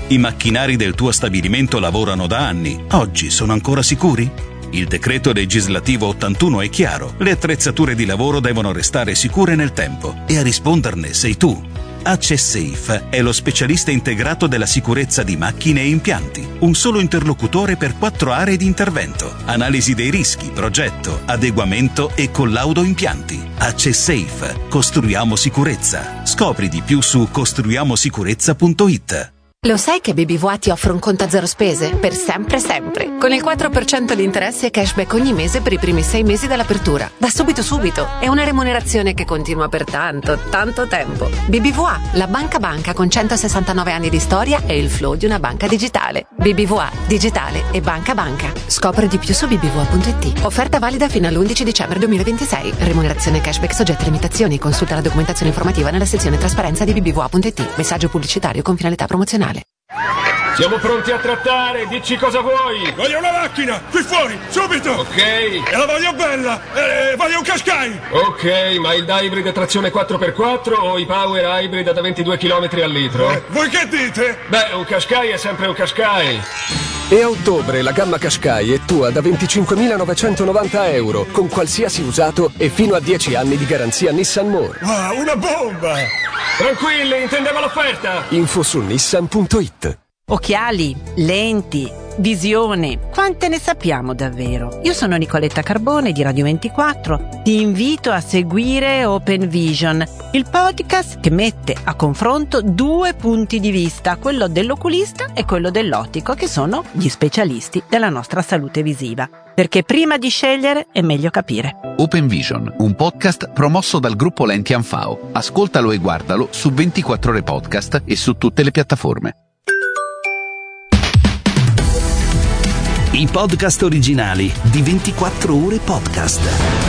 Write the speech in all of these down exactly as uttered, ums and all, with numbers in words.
I macchinari del tuo stabilimento lavorano da anni. Oggi sono ancora sicuri? Il decreto legislativo ottantuno è chiaro. Le attrezzature di lavoro devono restare sicure nel tempo e a risponderne sei tu. AccessSafe è lo specialista integrato della sicurezza di macchine e impianti. Un solo interlocutore per quattro aree di intervento. Analisi dei rischi, progetto, adeguamento e collaudo impianti. AccessSafe. Costruiamo sicurezza. Scopri di più su costruiamo sicurezza punto it. Lo sai che B B V A ti offre un conto a zero spese? Per sempre sempre. Con il quattro per cento di interessi e cashback ogni mese per i primi sei mesi dall'apertura. Da subito subito. È una remunerazione che continua per tanto, tanto tempo. B B V A, la banca banca con centosessantanove anni di storia e il flow di una banca digitale. B B V A, digitale e banca banca. Scopri di più su b b v a punto it. Offerta valida fino all'undici dicembre duemilaventisei. Remunerazione cashback soggetta a limitazioni. Consulta la documentazione informativa nella sezione trasparenza di b b v a punto it. Messaggio pubblicitario con finalità promozionale. Siamo pronti a trattare, dici cosa vuoi. Voglio una macchina, qui fuori, subito. Ok. E la voglio bella, e voglio un Qashqai. Ok, ma il hybrid a trazione quattro per quattro o i power hybrid da ventidue chilometri al litro? Eh, voi che dite? Beh, un Qashqai è sempre un Qashqai. E a ottobre la gamma Qashqai è tua da venticinquemilanovecentovananta euro, con qualsiasi usato e fino a dieci anni di garanzia Nissan More. Wow, una bomba! Tranquilli, intendevo l'offerta. Info su nissan punto it. Occhiali, lenti, visione, quante ne sappiamo davvero? Io sono Nicoletta Carbone di Radio ventiquattro, ti invito a seguire Open Vision, il podcast che mette a confronto due punti di vista, quello dell'oculista e quello dell'ottico, che sono gli specialisti della nostra salute visiva. Perché prima di scegliere è meglio capire. Open Vision, un podcast promosso dal gruppo Lenti Anfao. Ascoltalo e guardalo su ventiquattro ore podcast e su tutte le piattaforme. I podcast originali di ventiquattro ore podcast.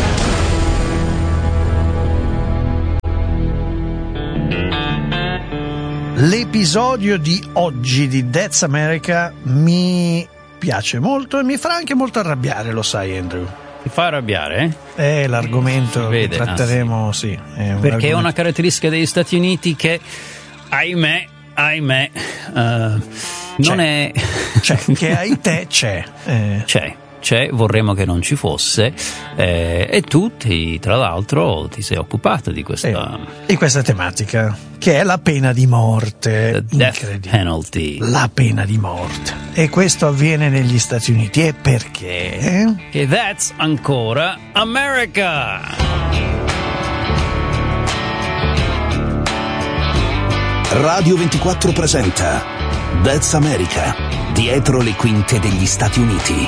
L'episodio di oggi di That's America mi piace molto e mi farà anche molto arrabbiare, lo sai, Andrew. Ti fa arrabbiare? È l'argomento vede, che tratteremo, ah, sì. sì. È un Perché argomento... è una caratteristica degli Stati Uniti che, ahimè, ahimè, uh, non è... C'è, che hai te c'è. Eh. C'è. C'è, vorremmo che non ci fosse, eh, e tu ti, tra l'altro ti sei occupato di questa eh, di questa tematica, che è la pena di morte. The death penalty. La pena di morte. E questo avviene negli Stati Uniti. E perché? Che that's ancora America. Radio ventiquattro presenta That's America, dietro le quinte degli Stati Uniti.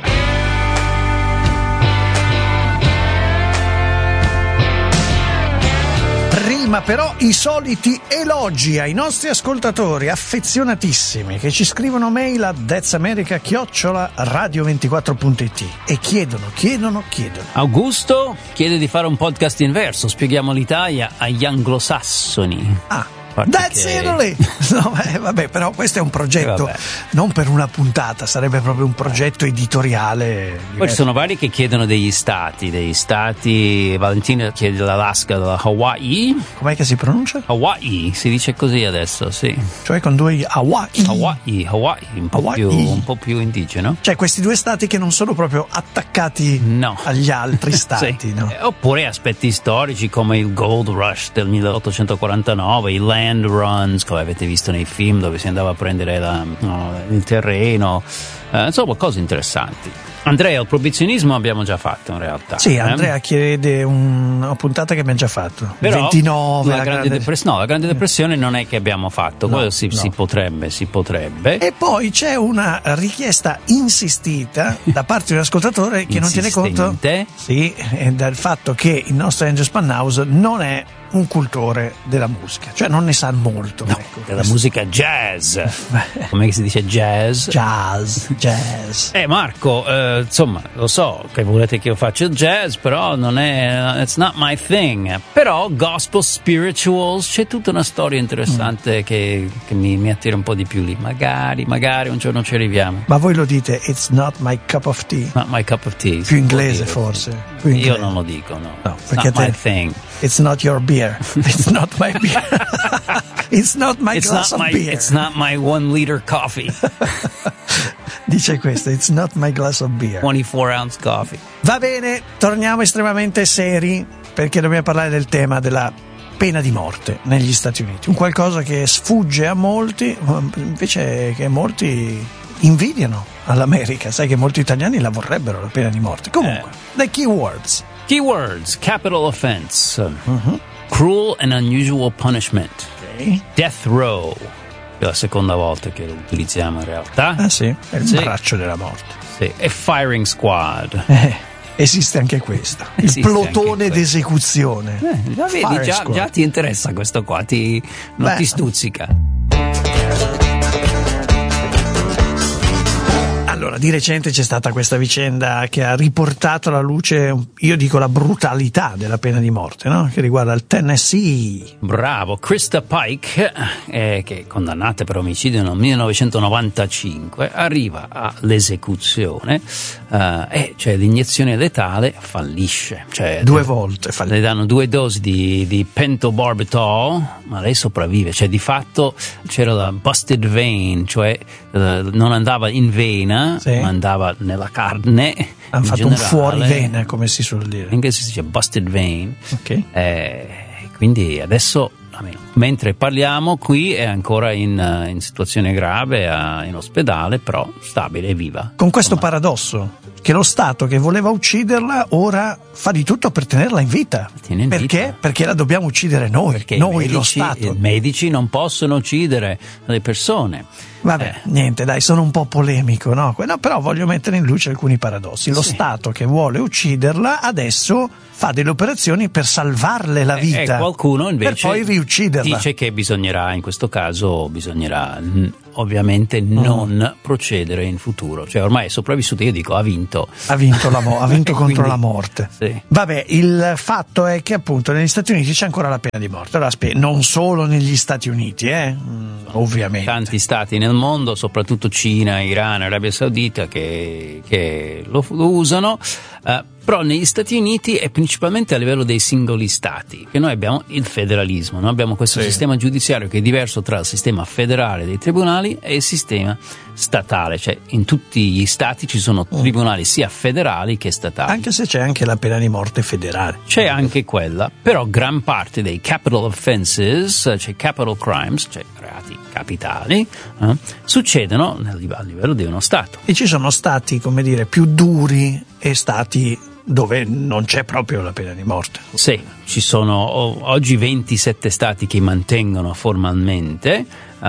Prima però i soliti elogi ai nostri ascoltatori affezionatissimi che ci scrivono mail a thatsamerica chiocciola radio ventiquattro punto it e chiedono, chiedono, chiedono. Augusto chiede di fare un podcast inverso, spieghiamo l'Italia agli anglosassoni. Ah. That's che... Italy! No, eh, vabbè, però questo è un progetto, eh, non per una puntata, sarebbe proprio un progetto editoriale. Poi ci sono vari che chiedono degli stati, degli stati. Valentina chiede dell'Alaska, della Hawaii. Com'è che si pronuncia? Hawaii, si dice così adesso, sì. Cioè con due Hawaii. Hawaii, Hawaii, un po' Hawaii. più, un po' più indigeno. Cioè questi due stati che non sono proprio attaccati no. agli altri stati, sì. no? Eh, oppure aspetti storici come il Gold Rush del milleottocentoquarantanove, il Land Runs, come avete visto nei film, dove si andava a prendere la, no, il terreno, eh, insomma cose interessanti. Andrea, il proibizionismo abbiamo già fatto in realtà. Sì, eh? Andrea chiede un, una puntata che abbiamo già fatto. Però ventinove, la la grande grande... Depress- no, la Grande Depressione non è che abbiamo fatto, no, quello si, no. si potrebbe, si potrebbe. E poi c'è una richiesta insistita da parte di un ascoltatore che non tiene conto sì, del fatto che il nostro Angelo Spannhouse non è un cultore della musica, cioè non ne sa molto. No, ecco, della questo. musica jazz. Come si dice jazz? Jazz, jazz. Eh Marco, eh, insomma, lo so che volete che io faccia il jazz, però non è, it's not my thing. Però gospel spirituals, c'è tutta una storia interessante mm. che, che mi, mi attira un po' di più lì. Magari, magari un giorno ci arriviamo. Ma voi lo dite, it's not my cup of tea. Not my cup of tea. Più inglese forse. Più inglese. Io non lo dico, no. No, it's perché not te, my thing. It's not your beer. beer. It's not my beer. It's not my it's glass not of my, beer. It's not my one liter coffee. Dice questo, it's not my glass of beer. twenty-four ounce coffee. Va bene, torniamo estremamente seri perché dobbiamo parlare del tema della pena di morte negli Stati Uniti. Un qualcosa che sfugge a molti, invece che molti invidiano all'America. Sai che molti italiani la vorrebbero la pena di morte. Comunque, eh. le keywords. Keywords, capital offense, uh-huh. cruel and unusual punishment, okay. death row. È la seconda volta che lo utilizziamo in realtà. Ah sì, è il sì. braccio della morte. Sì, e firing squad. Eh, esiste anche questo. Il esiste plotone d'esecuzione. Eh, già vedi, già, già ti interessa questo qua, ti, non Beh. ti stuzzica. Allora, di recente c'è stata questa vicenda che ha riportato alla luce, io dico, la brutalità della pena di morte, no? Che riguarda il Tennessee. Bravo, Krista Pike, eh, che è condannata per omicidio nel millenovecentonovantacinque, arriva all'esecuzione eh, e cioè l'iniezione letale fallisce. Cioè, due volte fallisce. Le danno due dosi di, di pentobarbital, ma lei sopravvive. Cioè, di fatto c'era la busted vein, cioè eh, non andava in vena, sì. ma andava nella carne. Hanno fatto generale. Un fuorivena, come si suol dire. In inglese si dice busted vein. Ok. Eh, quindi adesso, mentre parliamo, qui è ancora in, in situazione grave, in ospedale, però stabile e viva. Con questo Insomma. paradosso, che lo Stato che voleva ucciderla ora fa di tutto per tenerla in vita. In Perché? vita. Perché la dobbiamo uccidere noi, Perché noi, i medici, lo Stato. I medici non possono uccidere le persone. Vabbè, eh. niente, dai, sono un po' polemico, no? no? Però voglio mettere in luce alcuni paradossi. Lo sì. Stato che vuole ucciderla adesso fa delle operazioni per salvarle la vita. E eh, qualcuno invece per poi riucciderla. dice che bisognerà, in questo caso, bisognerà n- ovviamente non mm. procedere in futuro. Cioè, ormai è sopravvissuto, io dico, ha vinto. Ha vinto, la mo- ha vinto contro Quindi, la morte. Sì. Vabbè, il fatto è che appunto negli Stati Uniti c'è ancora la pena di morte. Allora, spe- non solo negli Stati Uniti, eh? Mm, ovviamente. Tanti stati nel mondo, soprattutto Cina, Iran, Arabia Saudita, che, che lo, lo usano. Uh, però negli Stati Uniti è principalmente a livello dei singoli stati, che noi abbiamo il federalismo, noi abbiamo questo sì. sistema giudiziario che è diverso tra il sistema federale dei tribunali e il sistema statale, cioè in tutti gli stati ci sono tribunali sia federali che statali. Anche se c'è anche la pena di morte federale. C'è anche quella, però gran parte dei capital offenses, cioè capital crimes, cioè reati capitali, eh, succedono nel, a livello di uno stato. E ci sono stati, come dire, più duri e stati dove non c'è proprio la pena di morte. Sì, ci sono oggi ventisette stati che mantengono formalmente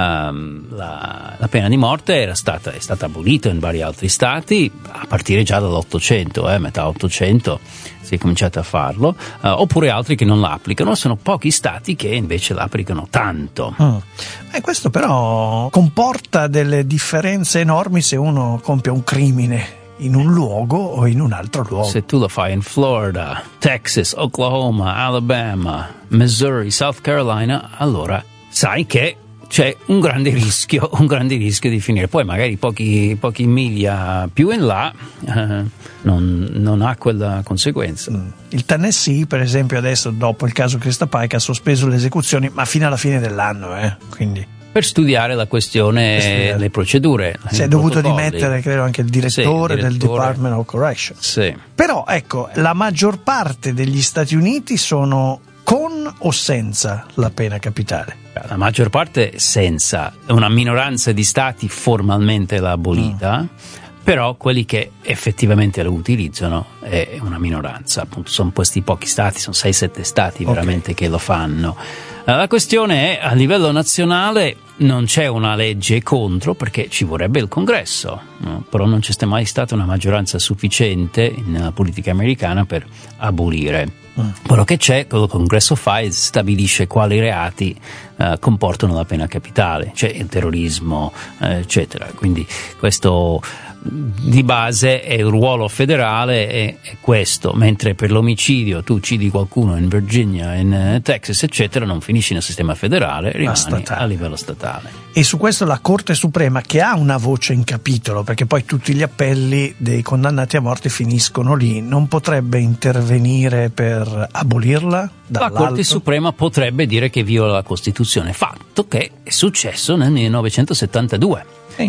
um, la, la pena di morte. Era stata, è stata abolita in vari altri stati a partire già dall'Ottocento, eh, metà Ottocento si è cominciato a farlo, uh, oppure altri che non la applicano. Sono pochi stati che invece la applicano tanto. Mm. E questo però comporta delle differenze enormi se uno compie un crimine in un luogo o in un altro luogo. Se tu lo fai in Florida, Texas, Oklahoma, Alabama, Missouri, South Carolina, allora sai che c'è un grande rischio, un grande rischio di finire. Poi magari pochi, pochi miglia più in là eh, non, non ha quella conseguenza. Mm. Il Tennessee, per esempio, adesso dopo il caso Krista Pike ha sospeso le esecuzioni, ma fino alla fine dell'anno, eh, quindi... Per studiare la questione, studiare. le procedure. Si è dovuto dimettere, credo, anche il direttore, sì, il direttore del Department of Correction. Sì. Però, ecco, la maggior parte degli Stati Uniti sono con o senza la pena capitale? La maggior parte senza. Una minoranza di stati formalmente l'ha abolita, mm. però quelli che effettivamente lo utilizzano è una minoranza. Appunto, sono questi pochi stati, sono sei sette stati veramente okay. che lo fanno. La questione è, a livello nazionale non c'è una legge contro, perché ci vorrebbe il Congresso, no? Però non c'è mai stata una maggioranza sufficiente nella politica americana per abolire. Mm. Quello che c'è, quello che il Congresso fa, è stabilisce quali reati uh, comportano la pena capitale, cioè il terrorismo, uh, eccetera. Quindi questo di base è il ruolo federale è, è questo, mentre per l'omicidio tu uccidi qualcuno in Virginia, in Texas eccetera, non finisci nel sistema federale, rimani a livello statale. E su questo la Corte Suprema, che ha una voce in capitolo, perché poi tutti gli appelli dei condannati a morte finiscono lì, non potrebbe intervenire per abolirla? La Corte Suprema potrebbe dire che viola la Costituzione, fatto che è successo nel millenovecentosettantadue.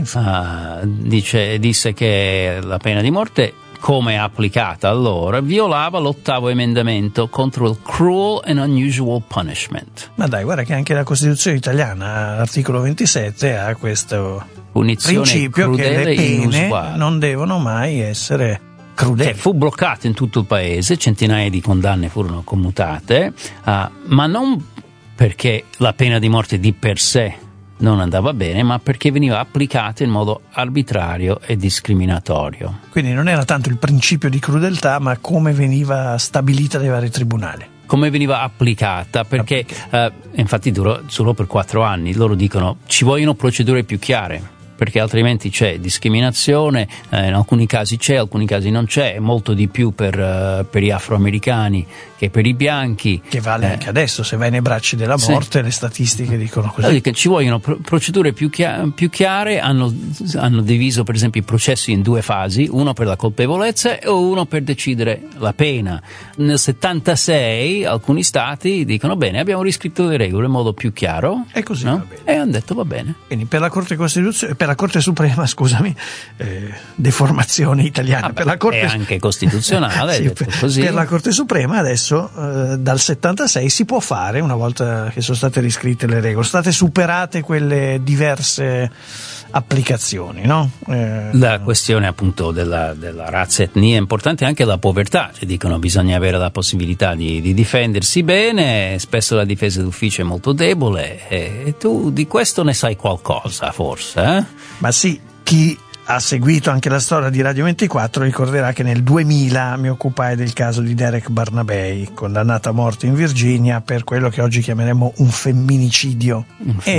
Uh, dice, disse che la pena di morte, come applicata allora, violava l'ottavo emendamento contro il cruel and unusual punishment. Ma dai, guarda che anche la Costituzione italiana, l'articolo ventisette, ha questo punizione principio che le pene inusuale. Non devono mai essere crudeli. Cioè, fu bloccato in tutto il paese, centinaia di condanne furono commutate, uh, ma non perché la pena di morte di per sé non andava bene, ma perché veniva applicata in modo arbitrario e discriminatorio. Quindi non era tanto il principio di crudeltà, ma come veniva stabilita dai vari tribunali. Come veniva applicata, perché eh, infatti durò solo per quattro anni. Loro dicono ci vogliono procedure più chiare, perché altrimenti c'è discriminazione, eh, in alcuni casi c'è, in alcuni casi non c'è, molto di più per, uh, per gli afroamericani che per i bianchi. Che vale eh, anche adesso, se vai nei bracci della morte, sì. Le statistiche dicono così. Allora, ci vogliono pro- procedure più, chia- più chiare, hanno, hanno diviso per esempio i processi in due fasi, uno per la colpevolezza e uno per decidere la pena. Nel settantasei alcuni stati dicono bene, abbiamo riscritto le regole in modo più chiaro. E così no? va bene. E hanno detto va bene. Quindi per la Corte Costituzionale, per la Corte Suprema, scusami, eh, deformazione italiana. Vabbè, per la Corte è anche costituzionale. sì, detto per, così. per la Corte Suprema adesso eh, dal settantasei si può fare, una volta che sono state riscritte le regole, sono state superate quelle diverse applicazioni, no? Eh, la questione appunto della, della razza e etnia è importante, anche la povertà, cioè dicono bisogna avere la possibilità di, di difendersi bene, spesso la difesa d'ufficio è molto debole e tu di questo ne sai qualcosa forse, eh? Ma sì, chi ha seguito anche la storia di Radio ventiquattro ricorderà che nel duemila mi occupai del caso di Derek Barnabei, condannato a morte in Virginia per quello che oggi chiameremo un femminicidio. Un femminicidio.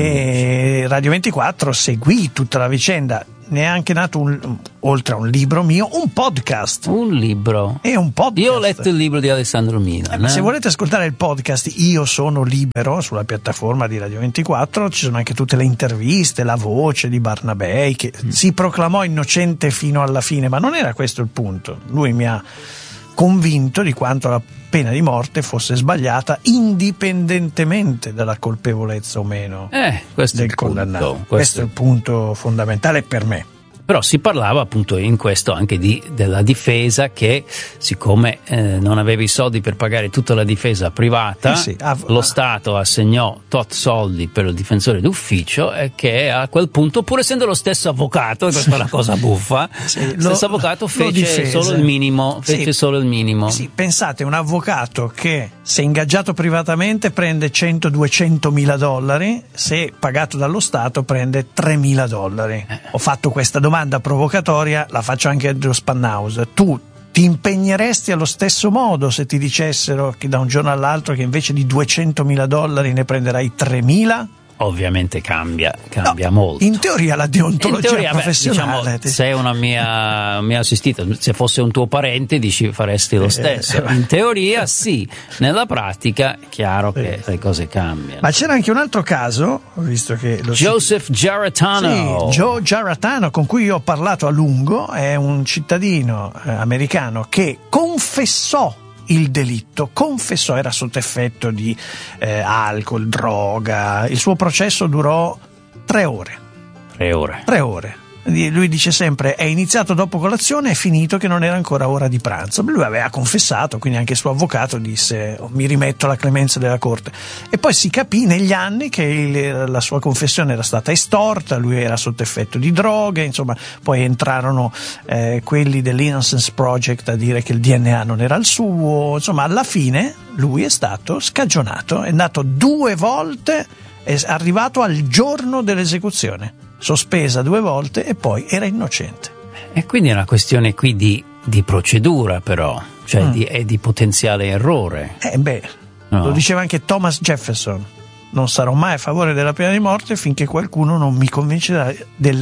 E Radio ventiquattro seguì tutta la vicenda. Ne è anche nato, un, oltre a un libro mio, un podcast. Un libro? E un podcast. Io ho letto il libro di Alessandro Milan. Eh, eh. Se volete ascoltare il podcast Io sono libero sulla piattaforma di Radio ventiquattro, ci sono anche tutte le interviste, la voce di Barnabei che mm. si proclamò innocente fino alla fine, ma non era questo il punto. Lui mi ha convinto di quanto la pena di morte fosse sbagliata indipendentemente dalla colpevolezza o meno eh, questo del è il condannato. Punto, questo, questo è il punto fondamentale per me. Però si parlava appunto in questo anche di, della difesa che siccome eh, non aveva i soldi per pagare tutta la difesa privata, eh sì, ah, lo ah. Stato assegnò tot soldi per il difensore d'ufficio e che a quel punto, pur essendo lo stesso avvocato, questa è una cosa buffa, sì, lo stesso avvocato fece solo il minimo, fece sì, solo il minimo. Sì, pensate, un avvocato che se ingaggiato privatamente prende cento duecento mila dollari, se pagato dallo Stato prende tremila dollari. Eh. Ho fatto questa domanda domanda provocatoria, la faccio anche a Joe Spannaus. Tu ti impegneresti allo stesso modo se ti dicessero che da un giorno all'altro che invece di duecentomila dollari ne prenderai tremila? Ovviamente cambia, cambia no, molto. In teoria la deontologia in teoria, professionale. Beh, diciamo, sei una mia, mia assistita, se fosse un tuo parente dici faresti lo stesso. In teoria sì, nella pratica è chiaro che le cose cambiano. Ma c'era anche un altro caso, visto che lo Joseph Giarratano. Sì, Joe Giarratano, con cui io ho parlato a lungo, è un cittadino eh, americano che confessò il delitto, confessò, era sotto effetto di eh, alcol, droga. Il suo processo durò tre ore. Tre ore. Tre ore. Lui dice sempre è iniziato dopo colazione, è finito che non era ancora ora di pranzo. Lui aveva confessato, quindi anche il suo avvocato disse oh, mi rimetto alla clemenza della corte. E poi si capì negli anni che il, la sua confessione era stata estorta, lui era sotto effetto di droghe, insomma poi entrarono eh, quelli dell'Innocence Project a dire che il D N A non era il suo. Insomma alla fine lui è stato scagionato, è andato due volte, è arrivato al giorno dell'esecuzione, sospesa due volte e poi era innocente. E quindi è una questione qui di, di procedura però, cioè mm. di, è di potenziale errore. Eh beh, no. Lo diceva anche Thomas Jefferson, non sarò mai a favore della pena di morte finché qualcuno non mi convincerà della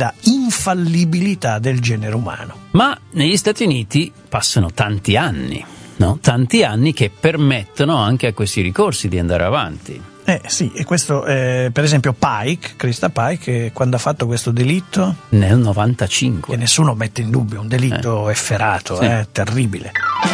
infallibilità del genere umano. Ma negli Stati Uniti passano tanti anni, no? Tanti anni che permettono anche a questi ricorsi di andare avanti. Eh sì, e questo eh, per esempio Pike, Krista Pike, quando ha fatto questo delitto? Nel novantacinque. Che nessuno mette in dubbio, un delitto eh. efferato, sì. eh, terribile.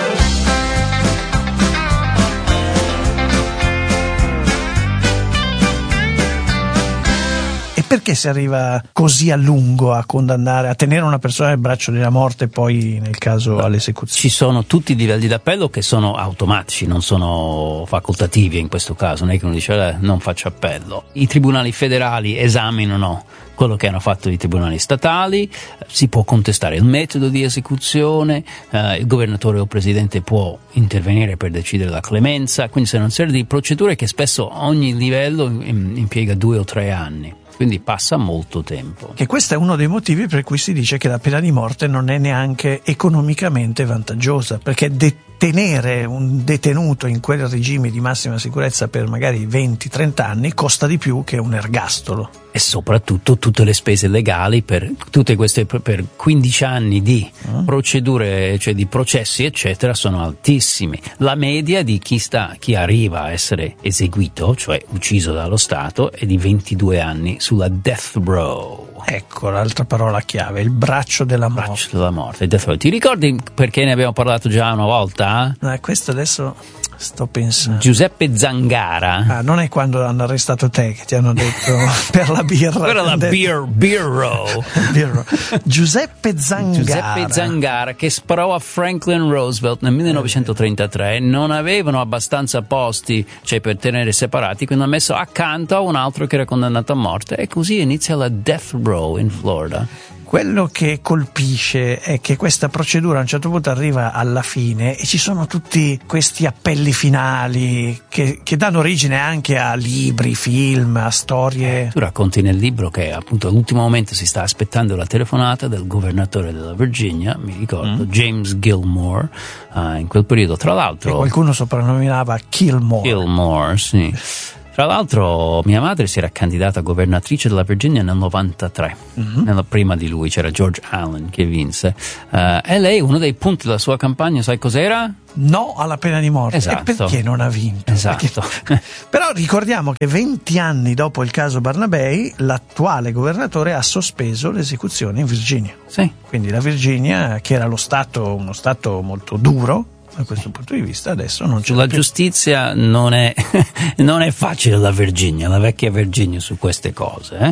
Perché si arriva così a lungo a condannare, a tenere una persona nel braccio della morte e poi nel caso all'esecuzione? Ci sono tutti i livelli d'appello che sono automatici, non sono facoltativi in questo caso, non è che uno dice eh, non faccio appello. I tribunali federali esaminano quello che hanno fatto i tribunali statali, si può contestare il metodo di esecuzione, eh, il governatore o il presidente può intervenire per decidere la clemenza, quindi sono una serie di procedure che spesso ogni livello impiega due o tre anni. Quindi passa molto tempo. Che questo è uno dei motivi per cui si dice che la pena di morte non è neanche economicamente vantaggiosa, perché detenere un detenuto in quel regime di massima sicurezza per magari venti trenta anni costa di più che un ergastolo. E soprattutto tutte le spese legali per tutte queste per quindici anni di mm. procedure, cioè di processi eccetera, sono altissimi. La media di chi sta chi arriva a essere eseguito, cioè ucciso dallo Stato, è di ventidue anni sulla death row. Ecco l'altra parola chiave, il braccio della morte. Braccio della morte, death row. Ti ricordi perché ne abbiamo parlato già una volta? No, questo adesso sto pensando. Giuseppe Zangara. Ah, non è quando hanno arrestato te che ti hanno detto per la birra. Quella la beer, beer row. beer row. Giuseppe Zangara. Giuseppe Zangara che sparò a Franklin Roosevelt nel millenovecentotrentatré. Non avevano abbastanza posti, cioè per tenere separati, quindi hanno messo accanto a un altro che era condannato a morte e così inizia la death row in Florida. Quello che colpisce è che questa procedura a un certo punto arriva alla fine e ci sono tutti questi appelli finali che, che danno origine anche a libri, film, a storie. Tu racconti nel libro che appunto all'ultimo momento si sta aspettando la telefonata del governatore della Virginia, mi ricordo, mm. James Gilmore, uh, in quel periodo, tra l'altro. E qualcuno soprannominava Kilmore. Kilmore, sì. Tra l'altro mia madre si era candidata a governatrice della Virginia nel novantatré, mm-hmm. nella prima di lui c'era George Allen che vinse, uh, e lei uno dei punti della sua campagna sai cos'era? No alla pena di morte. Esatto. E perché non ha vinto? Esatto. Perché... Però ricordiamo che venti anni dopo il caso Barnabei l'attuale governatore ha sospeso l'esecuzione in Virginia. Sì. Quindi la Virginia, che era lo stato, uno stato molto duro da questo punto di vista, adesso non c'è la più. Giustizia non è non è facile la Virginia, la vecchia Virginia su queste cose, eh?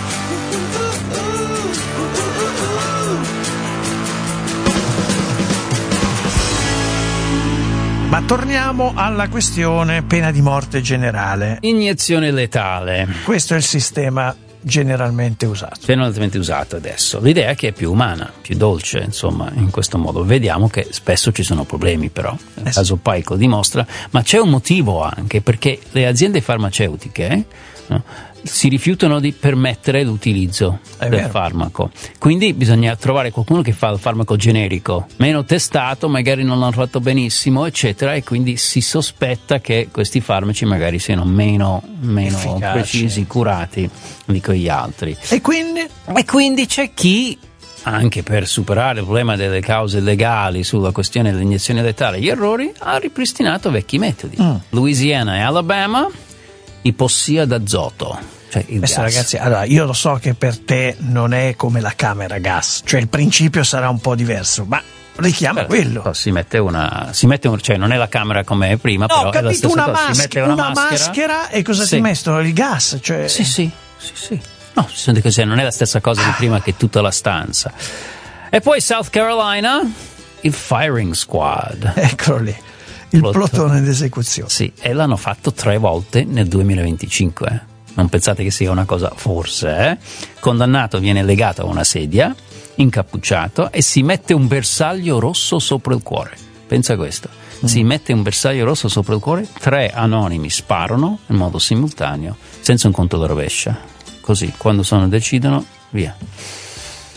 Ma torniamo alla questione pena di morte generale. Iniezione letale. Questo è il sistema generalmente usato. Generalmente usato adesso. L'idea è che è più umana, più dolce, insomma, in questo modo. Vediamo che spesso ci sono problemi però, il eh caso Pike lo dimostra, ma c'è un motivo anche, perché le aziende farmaceutiche no, si rifiutano di permettere l'utilizzo è del vero. farmaco. Quindi bisogna trovare qualcuno che fa il farmaco generico, meno testato, magari non l'hanno fatto benissimo, eccetera, e quindi si sospetta che questi farmaci magari siano meno, meno precisi, curati di quegli altri. E quindi? E quindi c'è chi, anche per superare il problema delle cause legali sulla questione dell'iniezione letale e gli errori, ha ripristinato vecchi metodi. Mm. Louisiana e Alabama, ipossia d'azoto. Cioè il Questo, gas. Ragazzi, allora io lo so che per te non è come la camera gas, cioè il principio sarà un po' diverso, ma richiama Beh, quello. Si mette una, si mette un, cioè non è la camera come prima, no, però capito, è la stessa una, cosa. mas- si mette una, una maschera, maschera e cosa sì. ti messo? Il gas, cioè. Sì, sì, sì, sì. No, si sente così, non è la stessa cosa di prima che tutta la stanza. E poi South Carolina, il firing squad. Eccolo lì. Il plotone, plotone d'esecuzione. Sì, e l'hanno fatto tre volte nel duemilaventicinque. Non pensate che sia una cosa forse, eh? Condannato viene legato a una sedia, incappucciato, e si mette un bersaglio rosso sopra il cuore. Pensa a questo. Mm. Si mette un bersaglio rosso sopra il cuore, tre anonimi sparano in modo simultaneo, senza un conto alla rovescia. Così, quando sono decidono, via.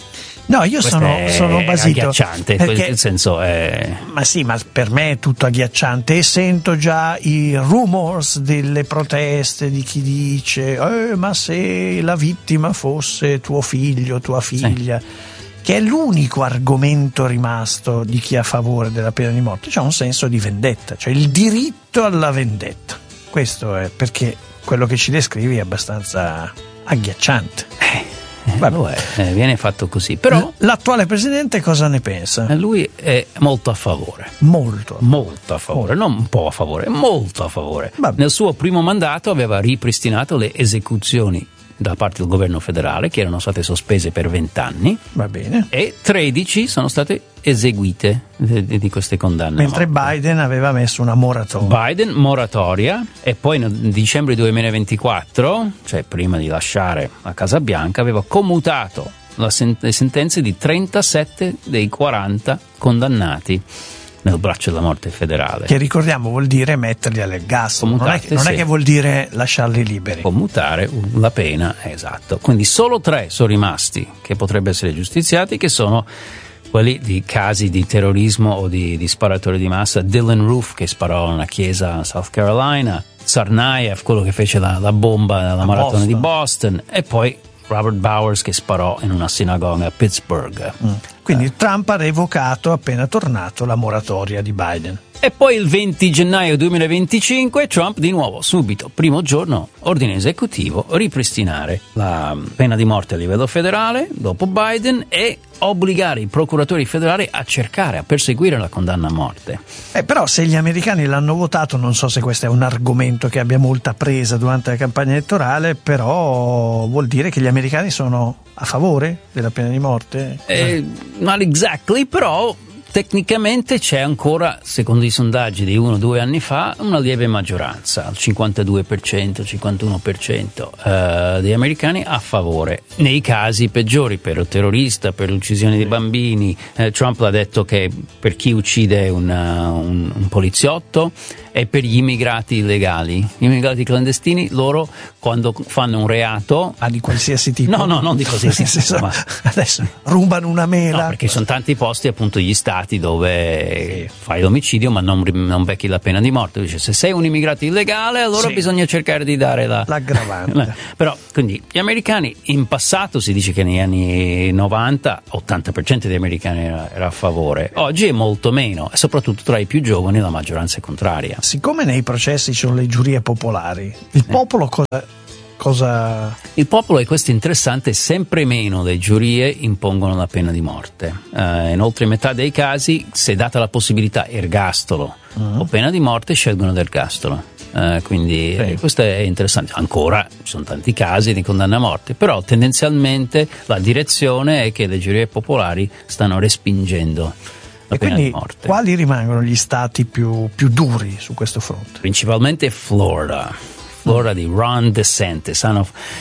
No, io Questo sono, è sono basito. agghiacciante, perché, nel senso è... Ma sì, ma per me è tutto agghiacciante e sento già i rumors delle proteste di chi dice eh, ma se la vittima fosse tuo figlio, tua figlia, sì. Che è l'unico argomento rimasto di chi è a favore della pena di morte. C'è un senso di vendetta, cioè il diritto alla vendetta. Questo è perché quello che ci descrivi è abbastanza agghiacciante. Eh. Vabbè, eh, viene fatto così, però l'attuale presidente cosa ne pensa? Lui è molto a favore, molto, molto a favore, molto. Non un po' a favore, molto a favore. Vabbè. Nel suo primo mandato aveva ripristinato le esecuzioni da parte del governo federale, che erano state sospese per vent'anni. Va bene. E tredici sono state eseguite di, di queste condanne. Mentre Biden aveva messo una moratoria. Biden moratoria, e poi nel dicembre duemilaventiquattro, cioè prima di lasciare la Casa Bianca, aveva commutato la sen- le sentenze di trentasette dei quaranta condannati nel braccio della morte federale. Che ricordiamo vuol dire metterli all'ergastolo, non, è che, non sì. è che vuol dire lasciarli liberi. Commutare la pena, esatto. Quindi solo tre sono rimasti che potrebbero essere giustiziati, che sono quelli di casi di terrorismo o di, di sparatori di massa. Dylan Roof, che sparò a una chiesa in South Carolina, Tsarnaev, quello che fece la, la bomba alla maratona Boston. di Boston, e poi Robert Bowers, che sparò in una sinagoga a Pittsburgh. Mm. Quindi eh. Trump ha revocato, appena tornato, la moratoria di Biden. E poi il venti gennaio duemilaventicinque Trump di nuovo, subito, primo giorno, ordine esecutivo, ripristinare la pena di morte a livello federale, dopo Biden, e obbligare i procuratori federali a cercare, a perseguire la condanna a morte. Eh, però se gli americani l'hanno votato, non so se questo è un argomento che abbia molta presa durante la campagna elettorale, però vuol dire che gli americani sono a favore della pena di morte? Eh, not exactly, però tecnicamente c'è ancora, secondo i sondaggi di uno o due anni fa, una lieve maggioranza, il cinquantadue per cento, cinquantuno per cento eh, degli americani a favore. Nei casi peggiori, per il terrorista, per l'uccisione di bambini, eh, Trump ha detto che per chi uccide una, un, un poliziotto e per gli immigrati illegali, gli immigrati clandestini, loro quando fanno un reato... Ah, di qualsiasi tipo? No, no, non di qualsiasi tipo. Ma... Adesso rubano una mela. No, perché sono tanti posti, appunto, gli stati dove sì. fai l'omicidio ma non, non becchi la pena di morte. Dice, se sei un immigrato illegale, allora sì. bisogna cercare di dare la... l'aggravante. Però, quindi, gli americani, in passato si dice che negli anni novanta, ottanta per cento degli americani era, era a favore. Oggi è molto meno, e soprattutto tra i più giovani la maggioranza è contraria. Siccome nei processi ci sono le giurie popolari, il popolo cosa, cosa... Il popolo, e questo è interessante, sempre meno le giurie impongono la pena di morte. Uh, in oltre metà dei casi, se data la possibilità ergastolo uh-huh. o pena di morte, scelgono l'ergastolo. Uh, quindi sì. eh, questo è interessante. Ancora ci sono tanti casi di condanna a morte, però tendenzialmente la direzione è che le giurie popolari stanno respingendo la e pena quindi di morte. Quali rimangono gli stati più, più duri su questo fronte? Principalmente Florida. Florida di Ron DeSantis. Uh,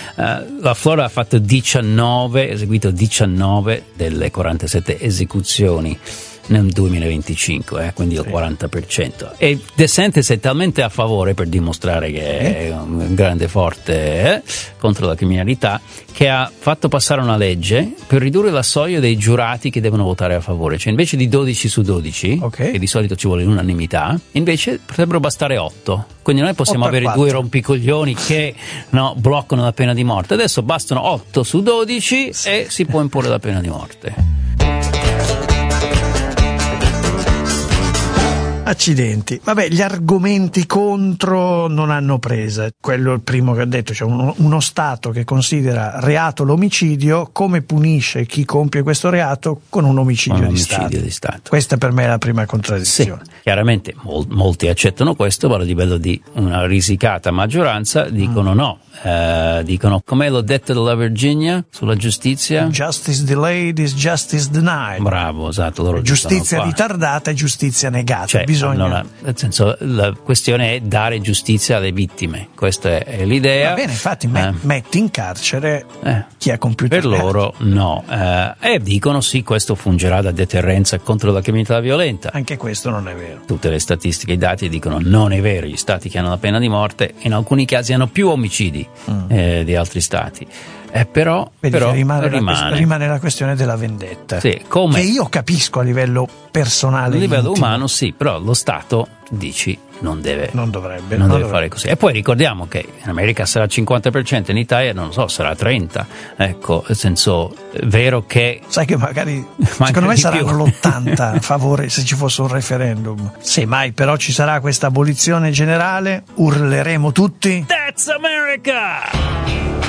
la Florida ha fatto diciannove, eseguito diciannove delle quarantasette esecuzioni nel duemilaventicinque, eh, quindi il quaranta per cento. E DeSantis è talmente a favore, per dimostrare che è un grande forte eh, contro la criminalità, che ha fatto passare una legge per ridurre la soglia dei giurati che devono votare a favore. Cioè, invece di dodici su dodici, okay. che di solito ci vuole l'unanimità, invece potrebbero bastare otto. Quindi noi possiamo avere due rompicoglioni che no, bloccano la pena di morte. Adesso bastano otto su dodici sì. e si può imporre la pena di morte. Accidenti. Vabbè, gli argomenti contro non hanno presa. Quello è il primo che ho detto, cioè uno, uno Stato che considera reato l'omicidio, come punisce chi compie questo reato? Con un omicidio, un di, omicidio Stato. di Stato. Questa per me è la prima contraddizione. Sì, chiaramente mol, molti accettano questo, ma a livello di una risicata maggioranza dicono mm. no. Uh, dicono, come l'ho detto della Virginia sulla giustizia, justice delayed is justice denied. Bravo, esatto, loro giustizia ritardata è giustizia negata. Cioè, bisogna allora, nel senso, la questione è dare giustizia alle vittime, questa è l'idea. Va bene, infatti eh. metti in carcere eh. chi ha compiuto per loro no, eh, e dicono sì, questo fungerà da deterrenza contro la criminalità violenta. Anche questo non è vero. Tutte le statistiche, i dati dicono non è vero. Gli stati che hanno la pena di morte in alcuni casi hanno più omicidi Mm. Eh, di altri stati. Eh, però, Vedi però che rimane, rimane. La, rimane la questione della vendetta. Sì, come? Che io capisco a livello personale. A livello intimo. umano sì, però lo Stato, dici, non deve, non dovrebbe, non non deve dovrebbe. fare così. E poi ricordiamo che in America sarà cinquanta per cento, in Italia non lo so, sarà trenta. Ecco, nel senso, è vero che... Sai che magari, Manca secondo me di saranno più. l'ottanta a favore se ci fosse un referendum. Se mai però ci sarà questa abolizione generale, urleremo tutti. That's America!